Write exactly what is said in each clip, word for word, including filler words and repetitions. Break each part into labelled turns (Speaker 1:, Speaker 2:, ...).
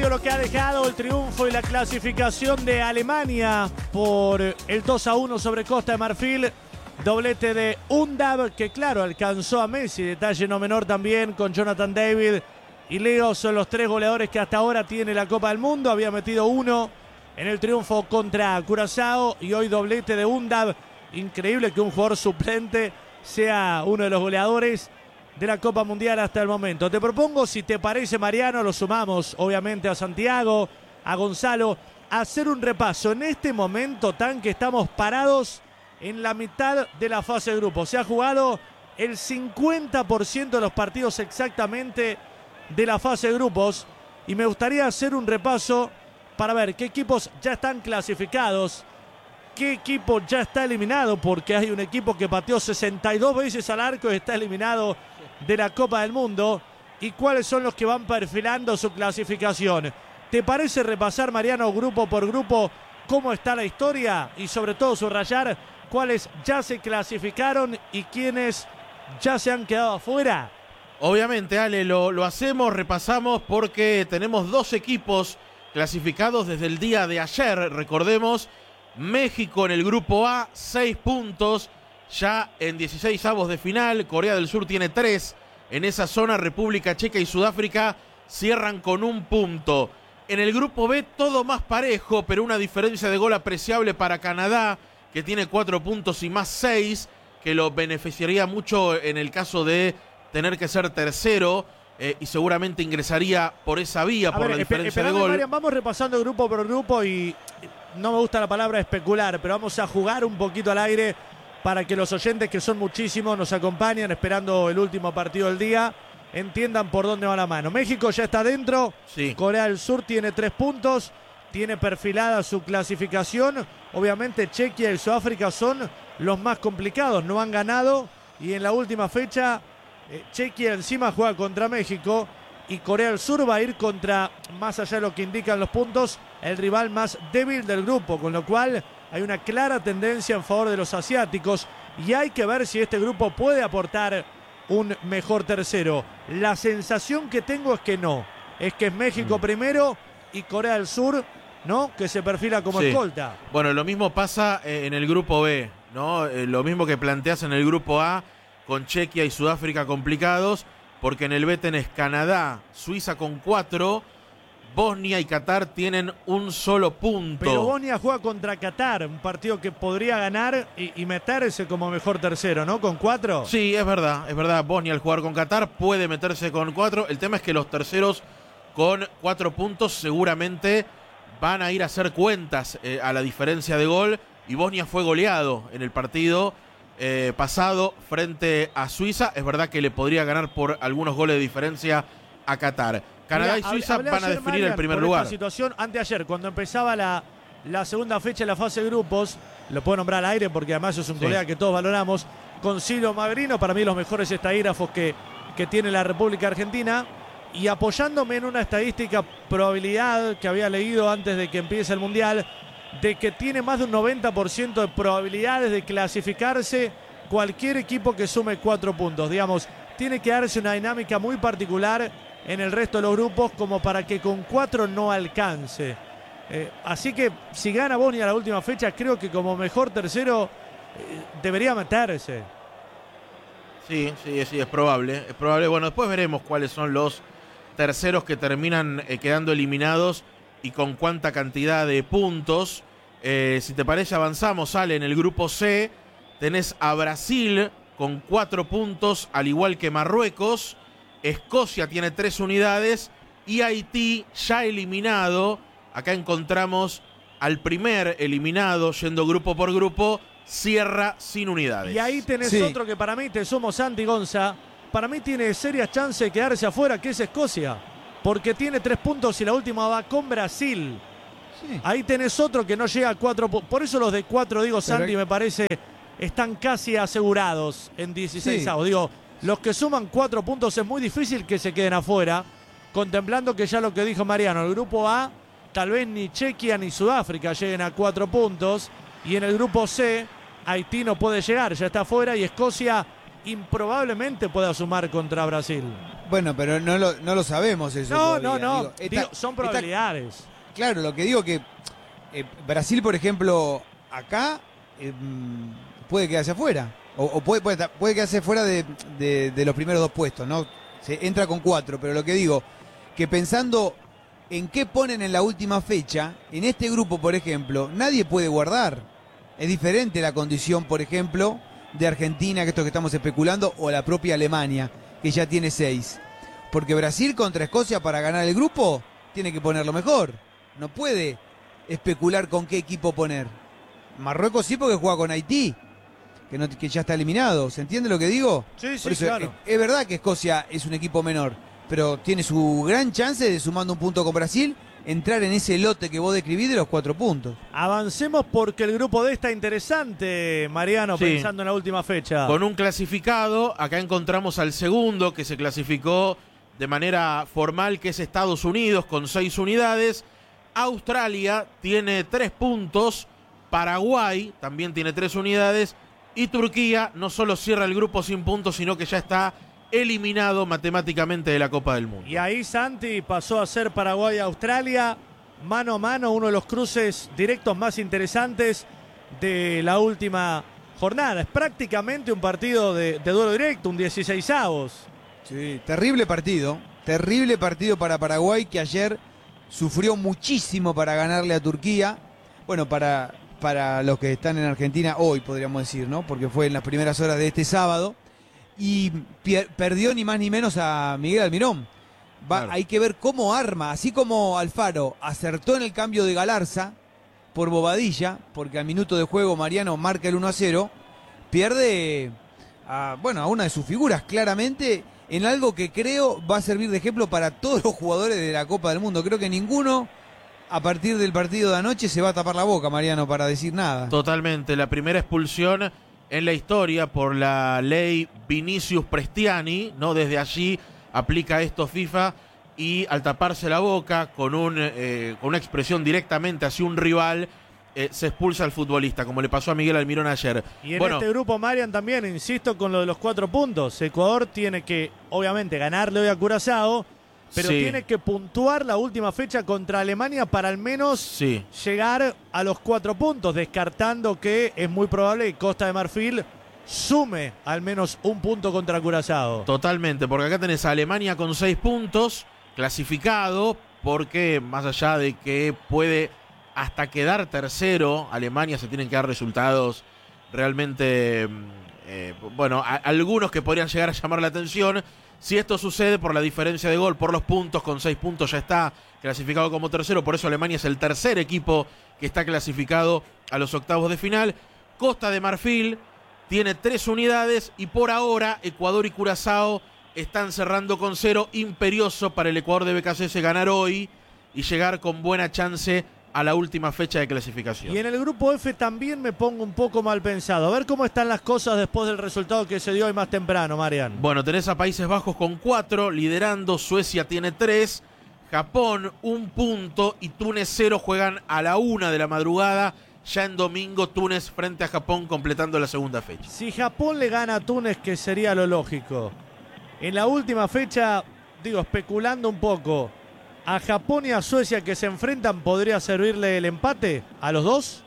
Speaker 1: previo lo que ha dejado el triunfo y la clasificación de Alemania por el dos a uno sobre Costa de Marfil. Doblete de Undav, que claro, alcanzó a Messi, detalle no menor también con Jonathan David y Leo, son los tres goleadores que hasta ahora tiene la Copa del Mundo. Había metido uno en el triunfo contra Curazao y hoy doblete de Undav. Increíble que un jugador suplente sea uno de los goleadores de la Copa Mundial hasta el momento. Te propongo, si te parece, Mariano, lo sumamos obviamente a Santiago, a Gonzalo, a hacer un repaso en este momento tan que estamos parados en la mitad de la fase de grupo. Se ha jugado el cincuenta por ciento de los partidos exactamente de la fase de grupos y me gustaría hacer un repaso para ver qué equipos ya están clasificados, qué equipo ya está eliminado, porque hay un equipo que pateó sesenta y dos veces al arco y está eliminado de la Copa del Mundo, y cuáles son los que van perfilando su clasificación. ¿Te parece repasar, Mariano, grupo por grupo, cómo está la historia y sobre todo subrayar cuáles ya se clasificaron y quiénes ya se han quedado afuera?
Speaker 2: Obviamente, Ale, lo, lo hacemos, repasamos, porque tenemos dos equipos clasificados desde el día de ayer. Recordemos, México en el grupo A, seis puntos, ya en dieciséis avos de final. Corea del Sur tiene tres. En esa zona, República Checa y Sudáfrica cierran con un punto. En el grupo B, todo más parejo, pero una diferencia de gol apreciable para Canadá, que tiene cuatro puntos y más seis, que lo beneficiaría mucho en el caso de tener que ser tercero, eh, y seguramente ingresaría por esa vía, a por ver, la diferencia de gol.
Speaker 1: Marian, vamos repasando grupo por grupo y no me gusta la palabra especular, pero vamos a jugar un poquito al aire para que los oyentes, que son muchísimos, nos acompañen esperando el último partido del día, entiendan por dónde va la mano. México ya está dentro,
Speaker 2: sí.
Speaker 1: Corea del Sur tiene tres puntos, tiene perfilada su clasificación. Obviamente Chequia y Sudáfrica son los más complicados, no han ganado y en la última fecha eh, Chequia encima juega contra México y Corea del Sur va a ir contra, más allá de lo que indican los puntos, el rival más débil del grupo, con lo cual hay una clara tendencia en favor de los asiáticos y hay que ver si este grupo puede aportar un mejor tercero. La sensación que tengo es que no, es que es México mm. primero y Corea del Sur, ¿no?, que se perfila como sí. escolta.
Speaker 2: Bueno, lo mismo pasa en el grupo B, ¿no? Eh, lo mismo que planteas en el grupo A, con Chequia y Sudáfrica complicados, porque en el B tenés Canadá, Suiza con cuatro, Bosnia y Qatar tienen un solo punto.
Speaker 1: Pero Bosnia juega contra Qatar, un partido que podría ganar y, y meterse como mejor tercero, ¿no? Con cuatro.
Speaker 2: Sí, es verdad, es verdad. Bosnia al jugar con Qatar puede meterse con cuatro. El tema es que los terceros con cuatro puntos seguramente van a ir a hacer cuentas eh, a la diferencia de gol. Y Bosnia fue goleado en el partido eh, pasado frente a Suiza. Es verdad que le podría ganar por algunos goles de diferencia a Qatar. Canadá Mira, y Suiza van a definir Marian, el primer lugar.
Speaker 1: Esta situación, anteayer, cuando empezaba la, la segunda fecha de la fase de grupos, lo puedo nombrar al aire porque además es un sí. colega que todos valoramos, con Ciro Magrino, para mí los mejores estadígrafos que, que tiene la República Argentina, y apoyándome en una estadística probabilidad que había leído antes de que empiece el Mundial, de que tiene más de un noventa por ciento de probabilidades de clasificarse cualquier equipo que sume cuatro puntos. Digamos, tiene que darse una dinámica muy particular en el resto de los grupos como para que con cuatro no alcance. Eh, así que si gana Bosnia la última fecha, creo que como mejor tercero eh, debería meterse.
Speaker 2: Sí, sí, sí, es probable, es probable. Bueno, después veremos cuáles son los terceros que terminan eh, quedando eliminados y con cuánta cantidad de puntos. Eh, si te parece, avanzamos, sale en el grupo C. Tenés a Brasil con cuatro puntos, al igual que Marruecos. Escocia tiene tres unidades y Haití ya eliminado. Acá encontramos al primer eliminado, yendo grupo por grupo, cierra sin unidades.
Speaker 1: Y ahí tenés sí. otro que para mí, te sumo Santi Gonza, para mí tiene serias chances de quedarse afuera, que es Escocia, porque tiene tres puntos y la última va con Brasil. Sí. Ahí tenés otro que no llega a cuatro puntos. Por eso los de cuatro, digo, Santi, Pero... me parece, están casi asegurados en dieciséis avos. Sí. Digo, los que suman cuatro puntos es muy difícil que se queden afuera, contemplando que ya lo que dijo Mariano, el grupo A, tal vez ni Chequia ni Sudáfrica lleguen a cuatro puntos, y en el grupo C, Haití no puede llegar, ya está afuera, y Escocia improbablemente pueda sumar contra Brasil.
Speaker 3: Bueno, pero no lo, no lo sabemos eso.
Speaker 1: No,
Speaker 3: todavía.
Speaker 1: no, no.
Speaker 3: Digo, esta,
Speaker 1: Digo, son probabilidades.
Speaker 3: Esta, claro, lo que digo que eh, Brasil, por ejemplo, acá eh, puede quedarse afuera. O, o puede, puede, puede quedarse fuera de, de, de los primeros dos puestos, ¿no? Se entra con cuatro, pero lo que digo, que pensando en qué ponen en la última fecha, en este grupo, por ejemplo, nadie puede guardar. Es diferente la condición, por ejemplo, de Argentina, que esto que estamos especulando, o la propia Alemania, que ya tiene seis. Porque Brasil contra Escocia para ganar el grupo tiene que ponerlo mejor. No puede especular con qué equipo poner. Marruecos sí, porque juega con Haití, que, no, que ya está eliminado. ¿Se entiende lo que digo?
Speaker 1: Sí, sí,
Speaker 3: Por eso,
Speaker 1: claro.
Speaker 3: Es, es verdad que Escocia es un equipo menor, pero tiene su gran chance de, sumando un punto con Brasil, entrar en ese lote que vos describís de los cuatro puntos.
Speaker 1: Avancemos porque el grupo D está interesante, Mariano,
Speaker 2: Sí.
Speaker 1: pensando en la última fecha.
Speaker 2: Con un clasificado, acá encontramos al segundo que se clasificó de manera formal, que es Estados Unidos, con seis unidades. Australia tiene tres puntos, Paraguay también tiene tres unidades, y Turquía no solo cierra el grupo sin puntos, sino que ya está eliminado matemáticamente de la Copa del Mundo.
Speaker 1: Y ahí Santi pasó a ser Paraguay-Australia, mano a mano, uno de los cruces directos más interesantes de la última jornada. Es prácticamente un partido de, de duelo directo, un dieciseisavos.
Speaker 3: Sí, terrible partido, terrible partido para Paraguay, que ayer sufrió muchísimo para ganarle a Turquía. Bueno, para, para los que están en Argentina hoy, podríamos decir, ¿no? Porque fue en las primeras horas de este sábado. Y pier- perdió ni más ni menos a Miguel Almirón. Va,
Speaker 2: Claro.
Speaker 3: Hay que ver cómo arma, así como Alfaro acertó en el cambio de Galarza por Bobadilla, porque al minuto de juego Mariano marca el uno a cero, pierde a, bueno, a una de sus figuras claramente, en algo que creo va a servir de ejemplo para todos los jugadores de la Copa del Mundo. Creo que ninguno a partir del partido de anoche se va a tapar la boca, Mariano, para decir nada.
Speaker 2: Totalmente, la primera expulsión en la historia por la ley Vinicius Prestiani, ¿no? Desde allí aplica esto FIFA, y al taparse la boca con, un, eh, con una expresión directamente hacia un rival, eh, se expulsa al futbolista, como le pasó a Miguel Almirón ayer.
Speaker 1: Y en
Speaker 2: bueno,
Speaker 1: este grupo, Marian, también, insisto, con lo de los cuatro puntos. Ecuador tiene que, obviamente, ganarle hoy a Curazao, pero
Speaker 2: sí,
Speaker 1: tiene que puntuar la última fecha contra Alemania para al menos
Speaker 2: sí,
Speaker 1: llegar a los cuatro puntos, descartando que es muy probable que Costa de Marfil sume al menos un punto contra Curazao.
Speaker 2: totalmente, porque acá tenés a Alemania con seis puntos, clasificado, porque más allá de que puede hasta quedar tercero, Alemania, se tienen que dar resultados realmente, eh, bueno, a, algunos que podrían llegar a llamar la atención. Si esto sucede por la diferencia de gol, por los puntos, con seis puntos ya está clasificado como tercero, por eso Alemania es el tercer equipo que está clasificado a los octavos de final. Costa de Marfil tiene tres unidades y por ahora Ecuador y Curazao están cerrando con cero. Imperioso para el Ecuador de B K C S ganar hoy y llegar con buena chance a la última fecha de clasificación.
Speaker 1: Y en el grupo F también me pongo un poco mal pensado. A ver cómo están las cosas después del resultado que se dio hoy más temprano, Marian.
Speaker 2: Bueno, tenés a Países Bajos con cuatro, liderando. Suecia tiene tres, Japón un punto y Túnez cero. Juegan a la una de la madrugada. Ya en domingo, Túnez frente a Japón, completando la segunda fecha.
Speaker 1: Si Japón le gana a Túnez, que sería lo lógico. En la última fecha, digo, especulando un poco, a Japón y a Suecia que se enfrentan, ¿podría servirle el empate a los dos?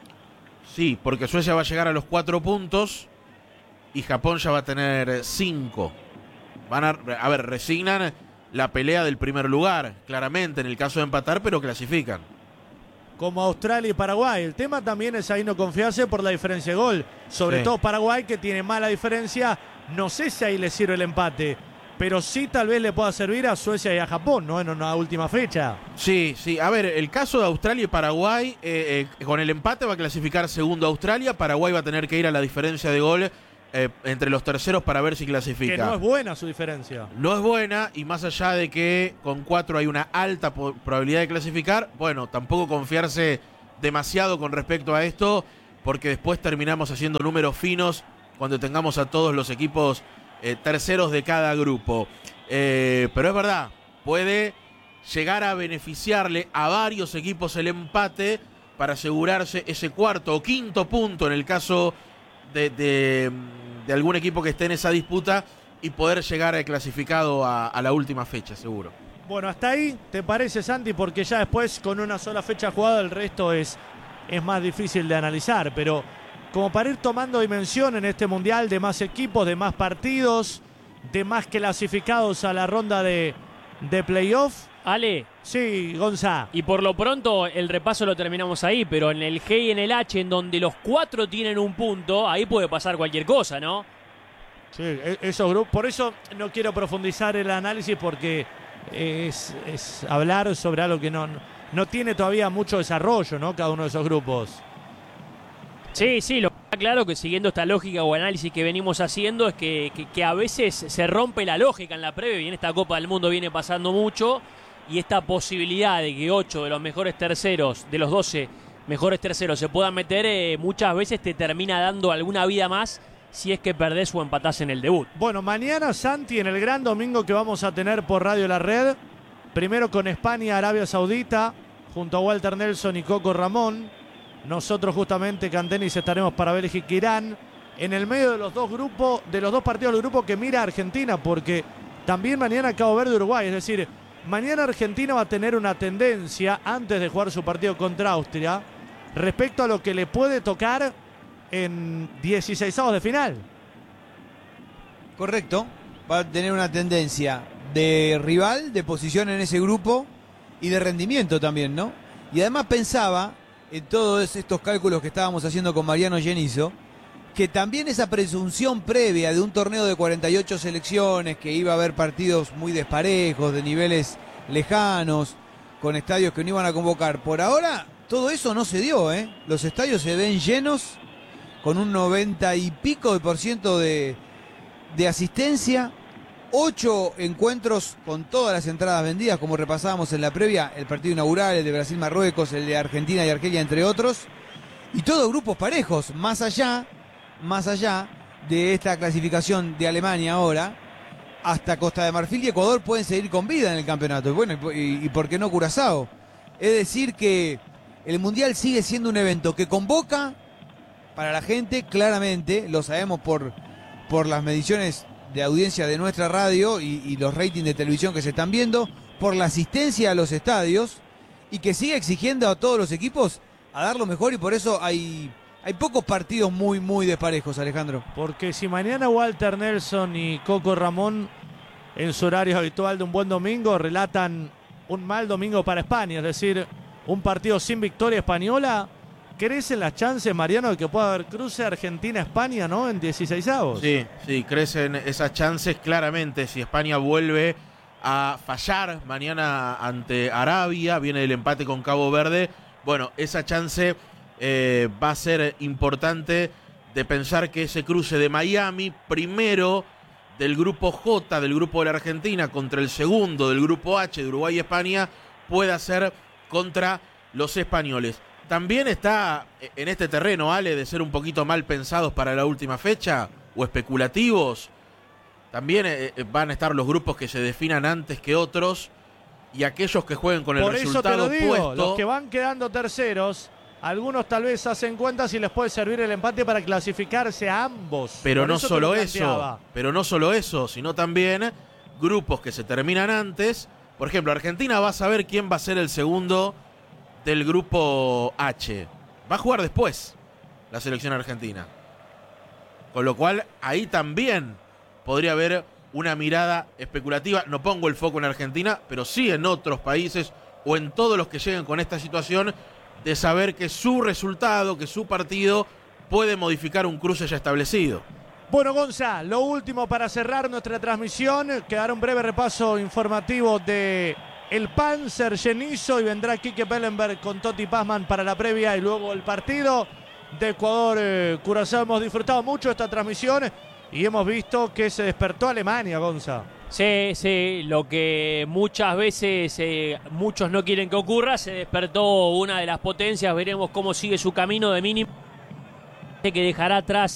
Speaker 2: Sí, porque Suecia va a llegar a los cuatro puntos y Japón ya va a tener cinco. Van a, a ver, resignan la pelea del primer lugar, claramente, en el caso de empatar, pero clasifican.
Speaker 1: Como Australia y Paraguay. El tema también es ahí no confiarse por la diferencia de gol. Sobre
Speaker 2: Sí.
Speaker 1: todo Paraguay, que tiene mala diferencia. No sé si ahí le sirve el empate, pero sí tal vez le pueda servir a Suecia y a Japón, ¿no? En una última fecha.
Speaker 2: Sí, sí. A ver, el caso de Australia y Paraguay, eh, eh, con el empate va a clasificar segundo Australia. Paraguay va a tener que ir a la diferencia de gol eh, entre los terceros para ver si clasifica.
Speaker 1: Que no es buena su diferencia.
Speaker 2: No es buena, y más allá de que con cuatro hay una alta po- probabilidad de clasificar, bueno, tampoco confiarse demasiado con respecto a esto, porque después terminamos haciendo números finos cuando tengamos a todos los equipos eh, terceros de cada grupo. Eh, pero es verdad, puede llegar a beneficiarle a varios equipos el empate para asegurarse ese cuarto o quinto punto en el caso de, de, de algún equipo que esté en esa disputa y poder llegar a clasificado a, a la última fecha, seguro.
Speaker 1: Bueno, hasta ahí, ¿te parece, Santi? Porque ya después, con una sola fecha jugada, el resto es, es más difícil de analizar. Pero como para ir tomando dimensión en este Mundial de más equipos, de más partidos, de más clasificados a la ronda de, de playoff.
Speaker 4: Ale.
Speaker 1: Sí, Gonza.
Speaker 4: Y por lo pronto el repaso lo terminamos ahí, pero en el G y en el H, en donde los cuatro tienen un punto, ahí puede pasar cualquier cosa, ¿no?
Speaker 1: Sí, esos grupos. Por eso no quiero profundizar el análisis, porque es, es hablar sobre algo que no, no tiene todavía mucho desarrollo, ¿no? Cada uno de esos grupos.
Speaker 4: Sí, sí, lo que está claro que siguiendo esta lógica o análisis que venimos haciendo es que, que, que a veces se rompe la lógica en la previa, y en esta Copa del Mundo viene pasando mucho, y esta posibilidad de que ocho de los mejores terceros, de los doce mejores terceros se puedan meter, eh, muchas veces te termina dando alguna vida más si es que perdés o empatás en el debut.
Speaker 1: Bueno, mañana, Santi, en el gran domingo que vamos a tener por Radio La Red, primero con España, Arabia Saudita, junto a Walter Nelson y Coco Ramón. Nosotros justamente, Cantenis, estaremos para Bélgica e Irán. En el medio de los dos grupos, de los dos partidos del grupo que mira Argentina, porque también mañana Cabo Verde, Uruguay. Es decir, mañana Argentina va a tener una tendencia, antes de jugar su partido contra Austria, respecto a lo que le puede tocar en dieciseisavos de final.
Speaker 3: Correcto. Va a tener una tendencia de rival, de posición en ese grupo y de rendimiento también, ¿no? Y además pensaba, en todos estos cálculos que estábamos haciendo con Mariano Genizo, que también esa presunción previa de un torneo de cuarenta y ocho selecciones, que iba a haber partidos muy desparejos, de niveles lejanos, con estadios que no iban a convocar. Por ahora, todo eso no se dio, ¿eh? Los estadios se ven llenos, con un noventa y pico de por ciento de, de asistencia, ocho encuentros con todas las entradas vendidas, como repasábamos en la previa, el partido inaugural, el de Brasil-Marruecos, el de Argentina y Argelia, entre otros, y todos grupos parejos, más allá, más allá de esta clasificación de Alemania ahora, hasta Costa de Marfil y Ecuador pueden seguir con vida en el campeonato, y bueno, y, y por qué no Curazao. Es decir que el Mundial sigue siendo un evento que convoca para la gente, claramente, lo sabemos por, por las mediciones de audiencia de nuestra radio y, y los ratings de televisión que se están viendo, por la asistencia a los estadios, y que sigue exigiendo a todos los equipos a dar lo mejor, y por eso hay, hay pocos partidos muy, muy desparejos, Alejandro.
Speaker 1: Porque si mañana Walter Nelson y Coco Ramón, en su horario habitual de un buen domingo, relatan un mal domingo para España, es decir, un partido sin victoria española, ¿crecen las chances, Mariano, de que pueda haber cruce Argentina-España, ¿no? En dieciseisavos.
Speaker 2: Sí, sí, crecen esas chances claramente. Si España vuelve a fallar mañana ante Arabia, viene el empate con Cabo Verde, bueno, esa chance eh, va a ser importante de pensar que ese cruce de Miami, primero del grupo J, del grupo de la Argentina, contra el segundo del grupo H, de Uruguay y España, pueda ser contra los españoles. También está en este terreno, Ale, de ser un poquito mal pensados para la última fecha o especulativos. También eh, van a estar los grupos que se definan antes que otros, y aquellos que jueguen con el
Speaker 1: Por eso
Speaker 2: resultado
Speaker 1: te lo digo,
Speaker 2: puesto.
Speaker 1: los que van quedando terceros, algunos tal vez hacen cuentas y les puede servir el empate para clasificarse a ambos.
Speaker 2: Pero
Speaker 1: Por
Speaker 2: no
Speaker 1: eso
Speaker 2: solo
Speaker 1: te lo
Speaker 2: eso,
Speaker 1: planteaba.
Speaker 2: pero no solo eso, sino también grupos que se terminan antes. Por ejemplo, Argentina va a saber quién va a ser el segundo del grupo H. Va a jugar después la selección argentina. Con lo cual, ahí también podría haber una mirada especulativa. No pongo el foco en Argentina, pero sí en otros países o en todos los que lleguen con esta situación, de saber que su resultado, que su partido puede modificar un cruce ya establecido.
Speaker 1: Bueno, Gonza, lo último para cerrar nuestra transmisión, quedará un breve repaso informativo de el Panzer Genizo, y vendrá Quique Pellenberg con Toti Pazman para la previa y luego el partido de Ecuador eh, Curazao. Hemos disfrutado mucho esta transmisión y hemos visto que se despertó Alemania, Gonza.
Speaker 4: Sí, sí, lo que muchas veces eh, muchos no quieren que ocurra, se despertó una de las potencias. Veremos cómo sigue su camino de mínimo que dejará atrás